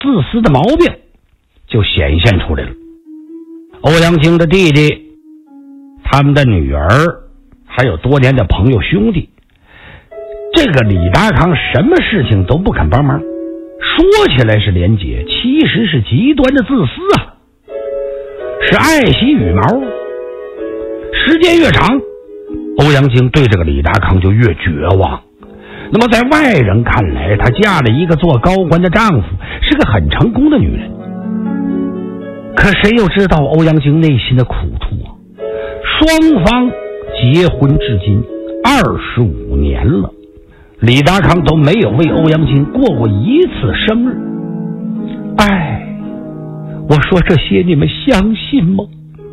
自私的毛病就显现出来了。欧阳菁的弟弟，他们的女儿，还有多年的朋友兄弟，这个李达康什么事情都不肯帮忙，说起来是廉洁，其实是极端的自私啊，是爱惜羽毛。时间越长，欧阳菁对这个李达康就越绝望。那么在外人看来，她嫁了一个做高官的丈夫，是个很成功的女人。可谁又知道欧阳菁内心的苦处啊？双方结婚至今25年了，李达康都没有为欧阳菁过过一次生日。哎，我说这些你们相信吗？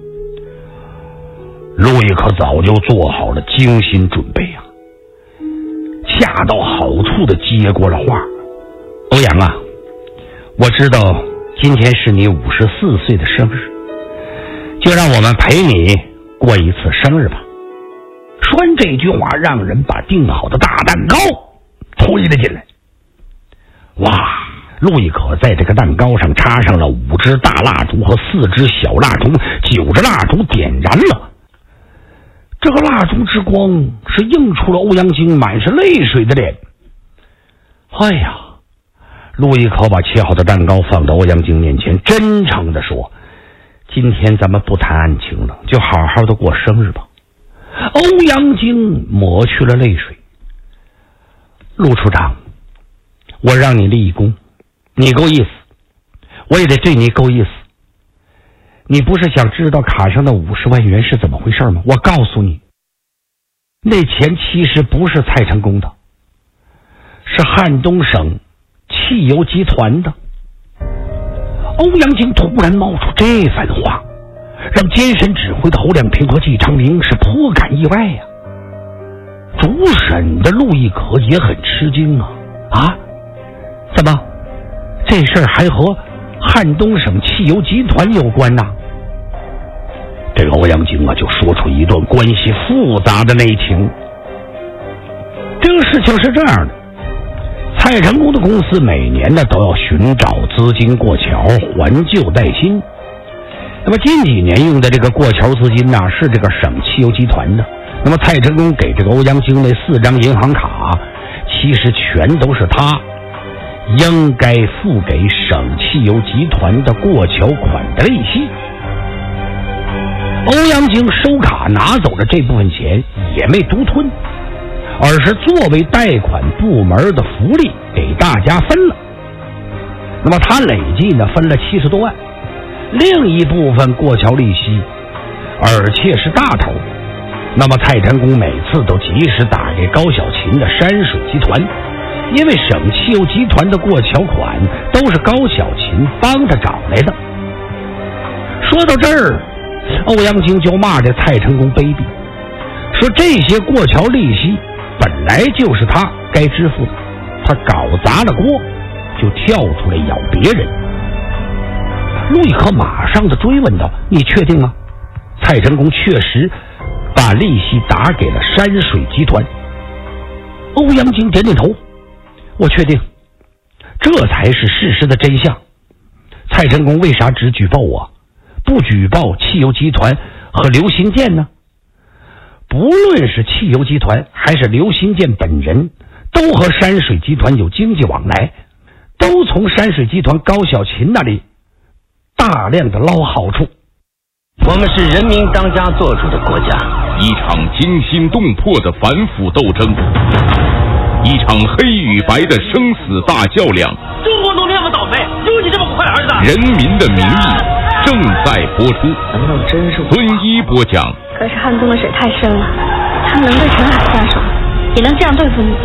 路易可早就做好了精心准备啊，恰到好处的接过了话。欧阳啊，我知道今天是你54岁的生日，就让我们陪你过一次生日吧。说完这句话，让人把订好的大蛋糕推了进来。哇，路易可在这个蛋糕上插上了5支大蜡烛和4支小蜡烛，9支蜡烛点燃了。这个蜡烛之光是映出了欧阳菁满是泪水的脸。哎呀，路易可把切好的蛋糕放到欧阳菁面前，真诚地说，今天咱们不谈案情了，就好好的过生日吧。欧阳菁抹去了泪水。陆处长，我让你立功，你够意思，我也得对你够意思。你不是想知道卡上的50万元是怎么回事吗？我告诉你，那钱其实不是蔡成功的，是汉东省汽油集团的。欧阳菁突然冒出这番话，让监审指挥的侯亮平和季长明是颇感意外呀。主审的陆亦可也很吃惊啊！怎么这事儿还和汉东省汽油集团有关呐？这个欧阳菁啊，就说出一段关系复杂的内情。这个事情是这样的，蔡成功的公司每年呢都要寻找资金过桥，还旧带新。那么近几年用的这个过桥资金呢，是这个省汽油集团的。那么蔡成功给这个欧阳菁那4张银行卡，其实全都是他应该付给省汽油集团的过桥款的利息。欧阳菁收卡拿走了这部分钱，也没独吞，而是作为贷款部门的福利给大家分了。那么他累计呢分了70多万，另一部分过桥利息，而且是大头。那么蔡成功每次都及时打给高小琴的山水集团，因为省汽油集团的过桥款都是高小琴帮他找来的。说到这儿，欧阳菁就骂这蔡成功卑鄙，说这些过桥利息本来就是他该支付的，他搞砸了锅就跳出来咬别人。路易可马上的追问道，你确定吗？蔡成功确实把利息打给了山水集团。欧阳菁点点头，我确定，这才是事实的真相。蔡成功为啥只举报我，不举报汽油集团和刘新建呢？不论是汽油集团还是刘新建本人，都和山水集团有经济往来，都从山水集团高小琴那里大量的捞好处。 我们是人民当家作主的国家， 一场惊心动魄的反腐斗争，一场黑与白的生死大较量。 中国农民那么倒霉，有你这么坏儿子？ 人民的名义正在播出。 难道真是孙一播讲。 可是汉东的水太深了，他能对陈海下手，也能这样对付你。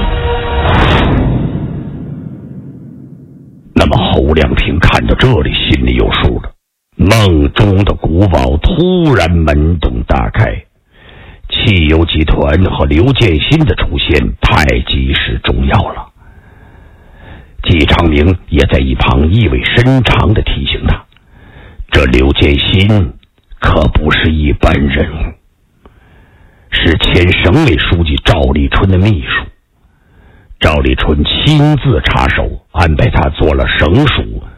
那么侯亮平看到这里，心里有数了。梦中的古堡突然门洞大开，汽油集团和刘建新的出现太及时重要了。季长明也在一旁意味深长地提醒他，这刘建新可不是一般人物，是前省委书记赵立春的秘书。赵立春亲自插手，安排他做了省属